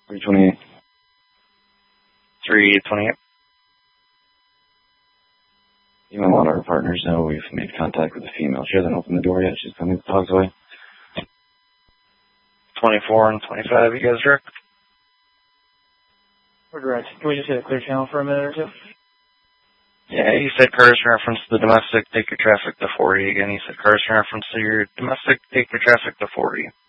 328. 328. You might want our partners know we've made contact with the female. She hasn't opened the door yet. She's coming the dog's way. 24 and 25, you guys direct? We're direct. Can we just hit a clear channel for a minute or two? Yeah, you said cars in reference to the domestic, take your traffic to 40. Again, you said cars in reference to your domestic, take your traffic to 40.